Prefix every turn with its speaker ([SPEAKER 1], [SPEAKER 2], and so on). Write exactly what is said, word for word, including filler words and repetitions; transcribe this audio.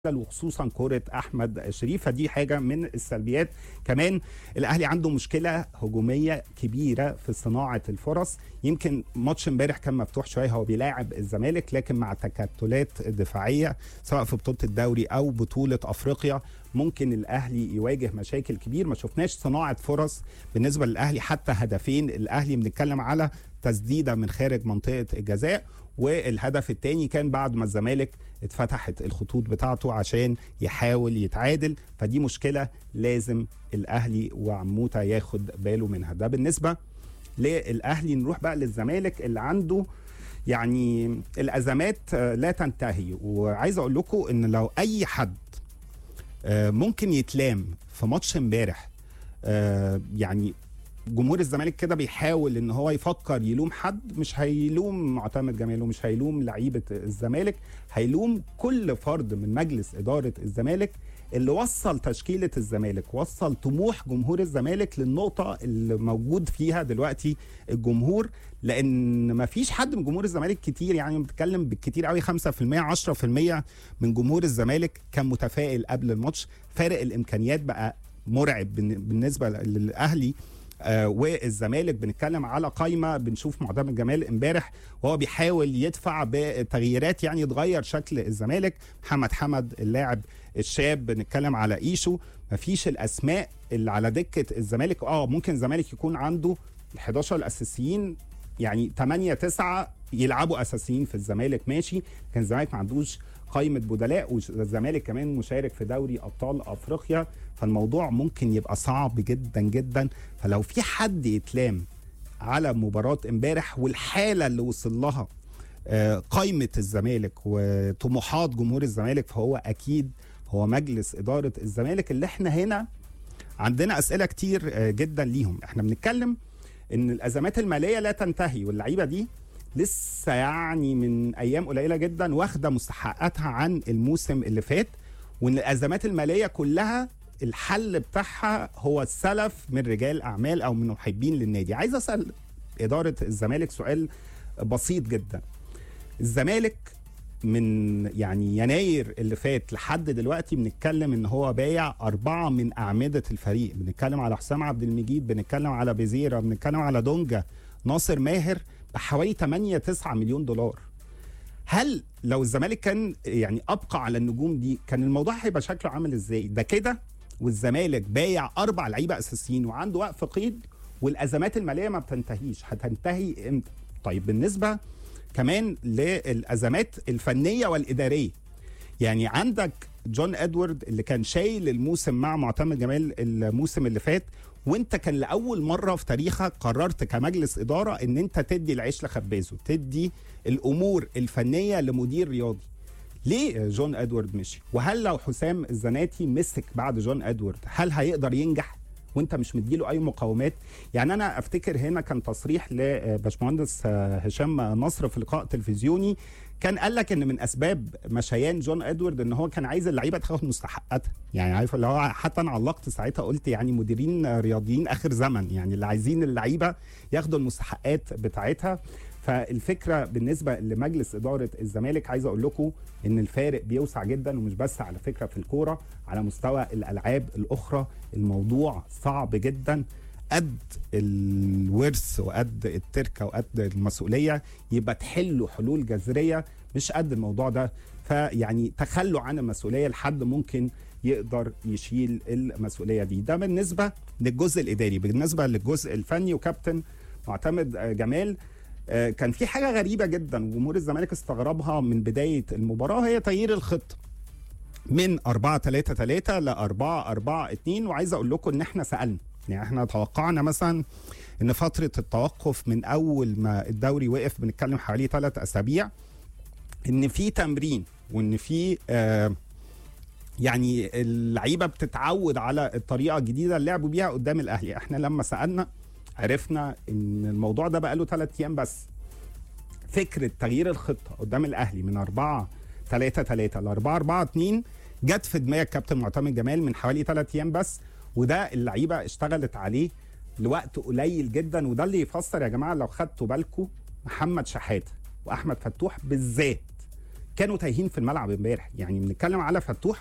[SPEAKER 1] وخصوصا كرة احمد شريف، فدي حاجه من السلبيات. كمان الاهلي عنده مشكله هجوميه كبيره في صناعه الفرص. يمكن ماتش امبارح كان مفتوح شويه، هو بيلاعب الزمالك، لكن مع تكتلات دفاعيه سواء في بطوله الدوري او بطوله افريقيا ممكن الاهلي يواجه مشاكل كبير. ما شفناش صناعه فرص بالنسبه للاهلي، حتى هدفين الاهلي بنتكلم على تسديده من خارج منطقه الجزاء، والهدف الثاني كان بعد ما الزمالك اتفتحت الخطوط بتاعته عشان يحاول يتعادل. فدي مشكله لازم الاهلي وعموته ياخد باله منها. ده بالنسبه للاهلي. نروح بقى للزمالك اللي عنده يعني الازمات لا تنتهي. وعايز اقول لكم ان لو اي حد ممكن يتلام في ماتش امبارح، يعني جمهور الزمالك كده بيحاول ان هو يفكر يلوم حد، مش هيلوم معتمد جمال ومش هيلوم لعيبه الزمالك، هيلوم كل فرد من مجلس اداره الزمالك اللي وصل تشكيله الزمالك، وصل طموح جمهور الزمالك للنقطه اللي موجود فيها دلوقتي الجمهور. لان ما فيش حد من جمهور الزمالك كتير، يعني بنتكلم بالكتير قوي خمسة في المية عشرة في المية من جمهور الزمالك كان متفائل قبل الماتش. فارق الامكانيات بقى مرعب بالنسبه للاهلي آه والزمالك. بنتكلم على قايمه، بنشوف معتمد جمال امبارح وهو بيحاول يدفع بتغييرات يعني تغير شكل الزمالك. محمد حمد اللاعب الشاب، بنتكلم على ايشو. مفيش الاسماء اللي على دكه الزمالك. اه ممكن الزمالك يكون عنده الحداشر الاساسيين، يعني تمانية تسعة يلعبوا اساسيين في الزمالك ماشي، كان الزمالك ما عندوش قائمه بدلاء، والزمالك كمان مشارك في دوري ابطال افريقيا، فالموضوع ممكن يبقى صعب جدا جدا. فلو في حد يتلام على مباراه امبارح والحاله اللي وصل لها قائمه الزمالك وطموحات جمهور الزمالك، فهو اكيد هو مجلس اداره الزمالك، اللي احنا هنا عندنا اسئله كتير جدا ليهم. احنا بنتكلم ان الازمات الماليه لا تنتهي، واللعيبه دي لسه يعني من ايام قليله جدا واخده مستحقاتها عن الموسم اللي فات، وان الازمات الماليه كلها الحل بتاعها هو السلف من رجال اعمال او من محبين للنادي. عايز اسال اداره الزمالك سؤال بسيط جدا. الزمالك من يعني يناير اللي فات لحد دلوقتي بنتكلم ان هو بايع اربعه من اعمده الفريق، بنتكلم على حسام عبد المجيد، بنتكلم على بيزيرا، بنتكلم على دونجا، ناصر ماهر، بحوالي تمانية تسعة مليون دولار. هل لو الزمالك كان يعني ابقى على النجوم دي كان الموضوع هيبقى شكله عامل ازاي؟ ده كده والزمالك بايع اربع لعيبه اساسيين وعنده وقف قيد، والازمات الماليه ما بتنتهيش. هتنتهي امتى؟ طيب بالنسبه كمان للازمات الفنيه والاداريه، يعني عندك جون ادوارد اللي كان شايل الموسم مع معتمد جمال الموسم اللي فات، وانت كان لاول مره في تاريخك قررت كمجلس اداره ان انت تدي العيش لخبازه، تدي الامور الفنيه لمدير رياضي. ليه جون ادوارد مشي؟ وهل لو حسام الزناتي مسك بعد جون ادوارد هل هيقدر ينجح وانت مش مديله اي مقاومات؟ يعني انا افتكر هنا كان تصريح لباشمهندس هشام نصر في لقاء تلفزيوني، كان قال لك ان من اسباب مشيان جون ادوارد ان هو كان عايز اللعيبه تاخد مستحقاتها. يعني عارف اللي هو، حتى انا علقت ساعتها قلت يعني مديرين رياضيين اخر زمن، يعني اللي عايزين اللعيبه ياخدوا المستحقات بتاعتها. فالفكره بالنسبه لمجلس اداره الزمالك، عايز اقول لكم ان الفارق بيوسع جدا، ومش بس على فكره في الكوره، على مستوى الالعاب الاخرى الموضوع صعب جدا. قد الورث وقد التركه وقد المسؤوليه، يبقى تحلوا حلول جذريه، مش قد الموضوع ده. فيعني تخلوا عن المسؤوليه لحد ممكن يقدر يشيل المسؤوليه دي. ده بالنسبه للجزء الاداري. بالنسبه للجزء الفني وكابتن معتمد جمال، كان في حاجه غريبه جدا جمهور الزمالك استغربها من بدايه المباراه، هي تغيير الخطه من أربعة ثلاثة ثلاثة ل أربعة أربعة اتنين. وعايز اقول لكم ان احنا سالنا، يعني احنا توقعنا مثلا ان فتره التوقف من اول ما الدوري وقف، بنتكلم حوالي ثلاث اسابيع، ان في تمرين وان في آه يعني اللعيبه بتتعود على الطريقه الجديده اللي لعبوا بيها قدام الاهلي. احنا لما سالنا عرفنا ان الموضوع ده بقى له ثلاث ايام بس. فكره تغيير الخطه قدام الاهلي من أربعة ثلاثة ثلاثة ل أربعة أربعة اتنين جت في دماغ كابتن معتمد جمال من حوالي ثلاث ايام بس، وده اللعيبه اشتغلت عليه لوقت قليل جدا. وده اللي يفسر يا جماعه لو خدتوا بالكم محمد شحاته واحمد فتوح بالذات كانوا تايهين في الملعب امبارح. يعني بنتكلم على فتوح